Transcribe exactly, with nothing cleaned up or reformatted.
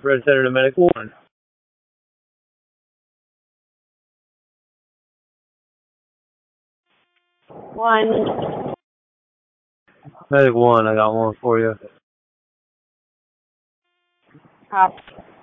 Red Center to Medic one. One. Medic one, I got one for you. Copy.